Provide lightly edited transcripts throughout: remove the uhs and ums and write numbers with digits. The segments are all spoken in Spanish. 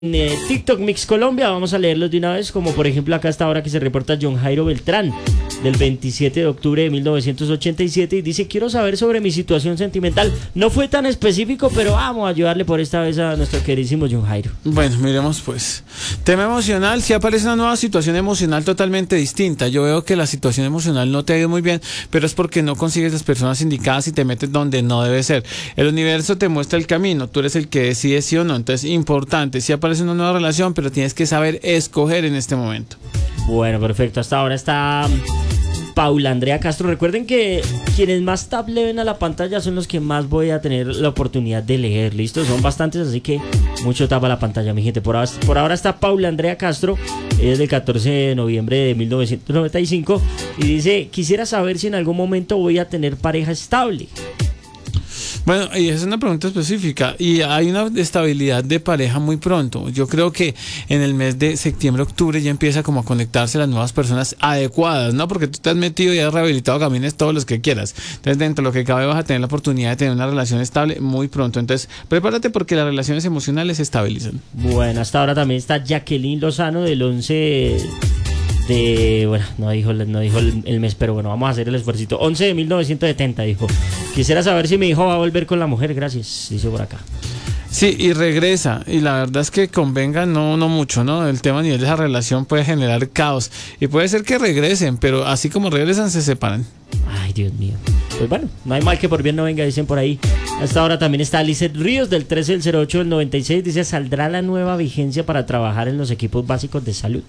TikTok Mix Colombia. Vamos a leerlos de una vez, como por ejemplo acá está ahora que se reporta John Jairo Beltrán, del 27 de octubre de 1987, y dice: quiero saber sobre mi situación sentimental. No fue tan específico, pero vamos a ayudarle por esta vez a nuestro queridísimo John Jairo. Bueno, miremos pues. Tema emocional: si aparece una nueva situación emocional totalmente distinta. Yo veo que la situación emocional no te ha ido muy bien, pero es porque no consigues las personas indicadas y te metes donde no debe ser. El universo te muestra el camino, tú eres el que decide sí o no. Entonces, importante, si aparece una nueva relación, pero tienes que saber escoger en este momento. Bueno, perfecto. Hasta ahora está Paula Andrea Castro. Recuerden que quienes más tab le ven a la pantalla son los que más voy a tener la oportunidad de leer. ¿Listo? Son bastantes, así que mucho tapa la pantalla, mi gente. Por ahora está Paula Andrea Castro. Ella es del 14 de noviembre de 1995 y dice: quisiera saber si en algún momento voy a tener pareja estable. Bueno, y esa es una pregunta específica, y hay una estabilidad de pareja muy pronto. Yo creo que en el mes de septiembre, octubre ya empieza como a conectarse las nuevas personas adecuadas, ¿no? Porque tú te has metido y has rehabilitado caminos todos los que quieras. Entonces, dentro de lo que cabe, vas a tener la oportunidad de tener una relación estable muy pronto. Entonces, prepárate porque las relaciones emocionales se estabilizan. Bueno, hasta ahora también está Jacqueline Lozano, del 11 bueno, no dijo el mes, pero bueno, vamos a hacer el esfuercito. 11 de 1970, dijo: quisiera saber si mi hijo va a volver con la mujer, gracias, dice por acá. Sí, y regresa, y la verdad es que convenga no mucho, ¿no? El tema a nivel de esa relación puede generar caos, y puede ser que regresen, pero así como regresan, se separan. Ay, Dios mío. Pues bueno, no hay mal que por bien no venga, dicen por ahí. Hasta ahora también está Lizeth Ríos, del 13 del 08 del 96, dice: ¿saldrá la nueva vigencia para trabajar en los equipos básicos de salud?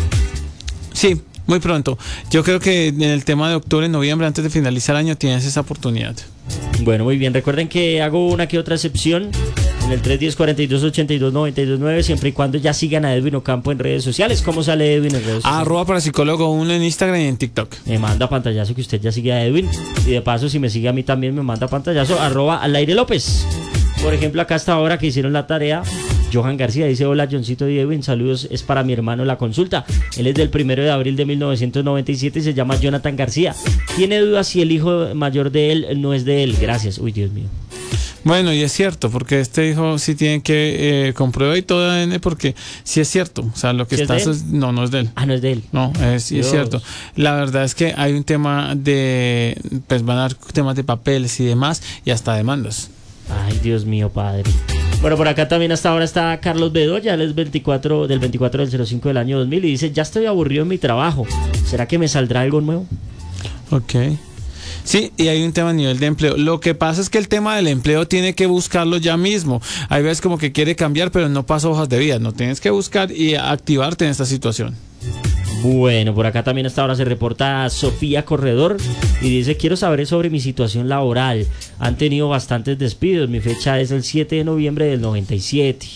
Sí, muy pronto. Yo creo que en el tema de octubre, noviembre, antes de finalizar el año, tienes esa oportunidad. Bueno, muy bien. Recuerden que hago una que otra excepción en el 310-42-82-92-9, siempre y cuando ya sigan a Edwin Ocampo en redes sociales. ¿Cómo sale Edwin en redes sociales? @parapsicólogo1 en Instagram y en TikTok. Me manda pantallazo que usted ya sigue a Edwin. Y de paso, si me sigue a mí también, me manda pantallazo @Alaire López. Por ejemplo, acá hasta ahora que hicieron la tarea, Johan García dice: hola Johncito y Edwin, saludos, es para mi hermano la consulta. Él es del 1 de abril de 1997 y se llama Jonathan García. Tiene dudas si el hijo mayor de él no es de él. Gracias. Uy, Dios mío. Bueno, y es cierto, porque este hijo sí tiene que comprueba y todo ADN, porque sí es cierto. O sea, lo que ¿Sí está... No es de él. Ah, no es de él. No, sí es cierto. La verdad es que hay un tema de... Pues van a dar temas de papeles y demás, y hasta demandas. Ay, Dios mío, padre. Bueno, por acá también hasta ahora está Carlos Bedoya, él es del 24 del 05 del año 2000 y dice: ya estoy aburrido en mi trabajo, ¿será que me saldrá algo nuevo? Ok. Sí, y hay un tema a nivel de empleo. Lo que pasa es que el tema del empleo tiene que buscarlo ya mismo. Hay veces como que quiere cambiar, pero no pasa hojas de vida. No tienes que buscar y activarte en esta situación. Bueno, por acá también hasta ahora se reporta Sofía Corredor y dice: quiero saber sobre mi situación laboral. Han tenido bastantes despidos. Mi fecha es el 7 de noviembre del 97.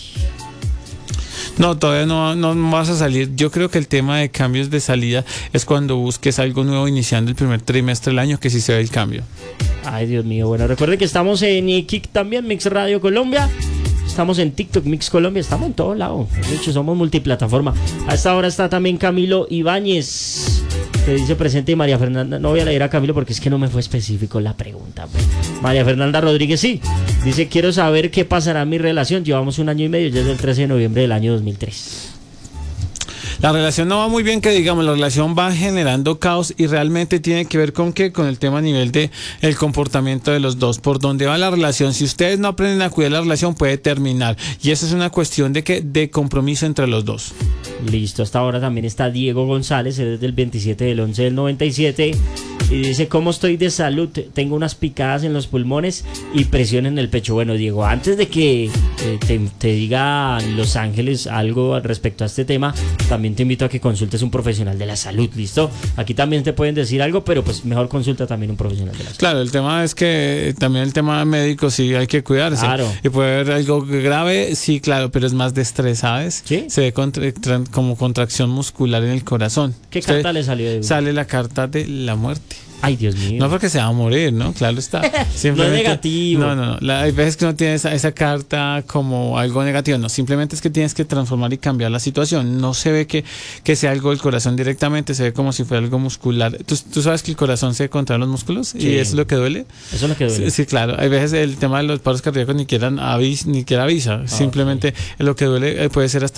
No, todavía no vas a salir. Yo creo que el tema de cambios de salida es cuando busques algo nuevo iniciando el primer trimestre del año, que sí se ve el cambio. Ay, Dios mío. Bueno, recuerden que estamos en Kik también, Mix Radio Colombia. Estamos en TikTok Mix Colombia, estamos en todo lado. De hecho, somos multiplataforma. A esta hora está también Camilo Ibáñez, que dice presente, y María Fernanda. No voy a leer a Camilo porque es que no me fue específico la pregunta. María Fernanda Rodríguez sí. Dice: quiero saber qué pasará en mi relación. Llevamos 1 año y medio, ya es el 13 de noviembre del año 2003. La relación no va muy bien, que digamos, la relación va generando caos, y realmente tiene que ver con qué, con el tema a nivel de el comportamiento de los dos, por dónde va la relación. Si ustedes no aprenden a cuidar la relación, puede terminar, y esa es una cuestión de compromiso entre los dos. Listo, hasta ahora también está Diego González, él es del 27 del 11 del 97 y dice: ¿cómo estoy de salud? Tengo unas picadas en los pulmones y presión en el pecho. Bueno, Diego, antes de que te diga Los Ángeles algo respecto a este tema, también te invito a que consultes un profesional de la salud. ¿Listo? Aquí también te pueden decir algo, pero pues mejor consulta también un profesional de la salud. Claro, el tema es que también el tema médico sí hay que cuidarse. Claro. Y puede haber algo grave, sí, claro, pero es más de estrés, ¿sabes? ¿Sí? Se ve como contracción muscular en el corazón. ¿Qué carta le salió de uno? Sale la carta de la muerte. Ay, Dios mío. No porque se va a morir, ¿no? Claro está. No es negativo. No. Hay veces que uno tiene esa carta como algo negativo. No, simplemente es que tienes que transformar y cambiar la situación. No se ve que sea algo del corazón directamente, se ve como si fuera algo muscular. ¿Tú sabes que el corazón se contrae los músculos? Sí. ¿Y eso es lo que duele? Eso es lo que duele. Sí, claro. Hay veces el tema de los paros cardíacos ni siquiera avisa. Simplemente lo que duele puede ser hasta